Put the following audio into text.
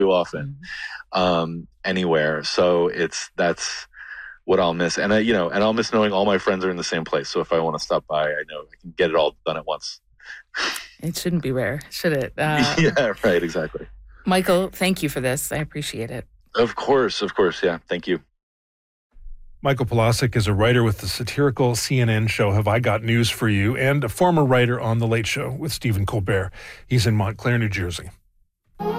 often anywhere. So that's what I'll miss. And and I'll miss knowing all my friends are in the same place. So if I want to stop by, I know I can get it all done at once. It shouldn't be rare, should it? Yeah, right, exactly. Michael, thank you for this. I appreciate it. Of course. Yeah. Thank you. Michael Pawlowski is a writer with the satirical CNN show Have I Got News for You, and a former writer on The Late Show with Stephen Colbert. He's in Montclair, New Jersey.